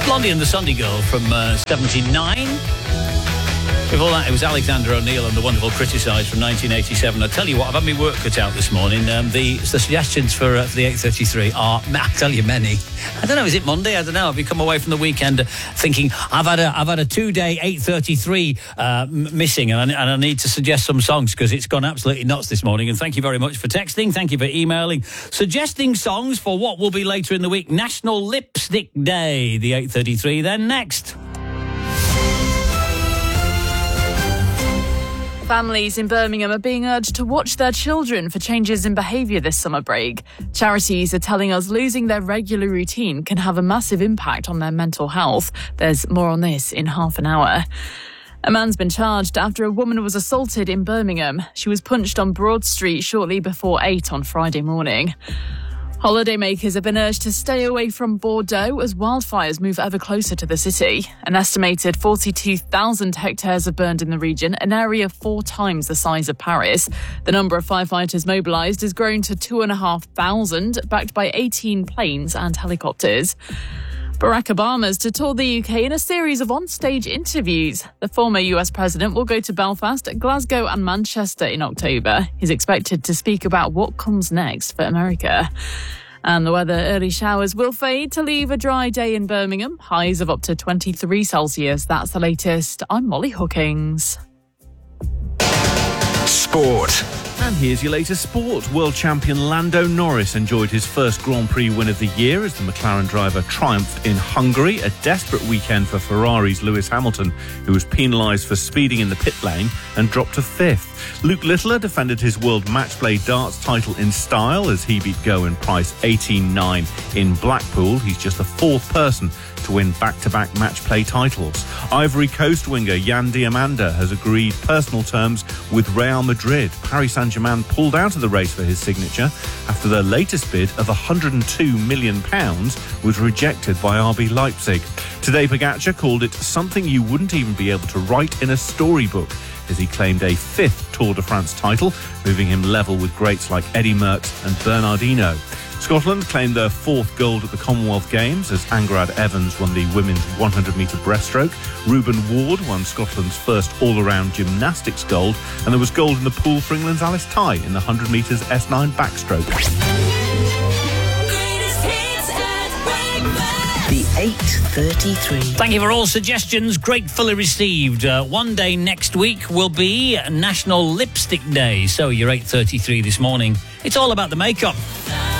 Blondie and the Sunday Girl from 79. Before that, it was Alexander O'Neill and the Wonderful Criticised from 1987. I tell you what, I've had my work cut out this morning. The suggestions for the 8:33 are, I tell you, many. I don't know, is it Monday? I don't know. Have you come away from the weekend thinking, I've had a 2-day 8:33 missing, and I need to suggest some songs because it's gone absolutely nuts this morning. And thank you very much for texting. Thank you for emailing, suggesting songs for what will be later in the week. National Lipstick Day, the 8:33. Then next. Families in Birmingham are being urged to watch their children for changes in behaviour this summer break. Charities are telling us losing their regular routine can have a massive impact on their mental health. There's more on this in half an hour. A man's been charged after a woman was assaulted in Birmingham. She was punched on Broad Street shortly before 8 on Friday morning. Holidaymakers have been urged to stay away from Bordeaux as wildfires move ever closer to the city. An estimated 42,000 hectares have burned in the region, an area 4 times the size of Paris. The number of firefighters mobilised has grown to 2,500, backed by 18 planes and helicopters. Barack Obama's to tour the UK in a series of on-stage interviews. The former US president will go to Belfast, Glasgow and Manchester in October. He's expected to speak about what comes next for America. And the weather, early showers will fade to leave a dry day in Birmingham. Highs of up to 23 Celsius. That's the latest. I'm Molly Hookings. Sport. And here's your latest sport. World champion Lando Norris enjoyed his first Grand Prix win of the year as the McLaren driver triumphed in Hungary. A desperate weekend for Ferrari's Lewis Hamilton, who was penalised for speeding in the pit lane and dropped to 5th. Luke Littler defended his World Match Play Darts title in style as he beat Gerwyn Price 18-9 in Blackpool. He's just the 4th person to win back-to-back match play titles. Ivory Coast winger Yan Diamanda has agreed personal terms with Real Madrid. Paris Saint-Germain pulled out of the race for his signature after their latest bid of £102 million was rejected by RB Leipzig. Today, Pogacar called it something you wouldn't even be able to write in a storybook, as he claimed a 5th Tour de France title, moving him level with greats like Eddie Merckx and Bernardino. Scotland claimed their 4th gold at the Commonwealth Games as Angarad Evans won the women's 100-metre breaststroke. Reuben Ward won Scotland's first all-around gymnastics gold, and there was gold in the pool for England's Alice Tighe in the 100 metres S9 backstroke. The 8:33. Thank you for all suggestions, gratefully received. One day next week will be National Lipstick Day, so you're 8:33 this morning. It's all about the makeup.